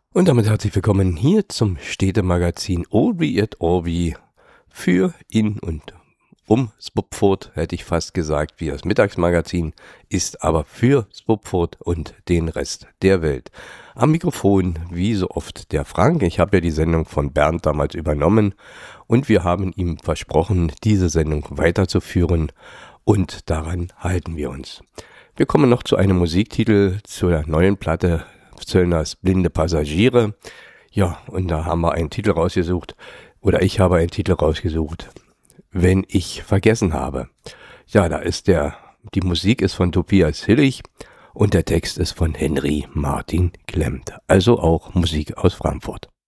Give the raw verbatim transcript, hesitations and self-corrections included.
Und damit herzlich willkommen hier zum Städtemagazin Olby et Orbi für, in und um Swupfurt, hätte ich fast gesagt, wie das Mittagsmagazin, ist aber für Swupfurt und den Rest der Welt. Am Mikrofon, wie so oft, der Frank. Ich habe ja die Sendung von Bernd damals übernommen und wir haben ihm versprochen, diese Sendung weiterzuführen und daran halten wir uns. Wir kommen noch zu einem Musiktitel zur neuen Platte Zöllners Blinde Passagiere. Ja, und da haben wir einen Titel rausgesucht, oder ich habe einen Titel rausgesucht, Wenn ich vergessen habe. Ja, da ist der, die Musik ist von Tobias Hillig und der Text ist von Henry Martin Klemmt. Also auch Musik aus Frankfurt.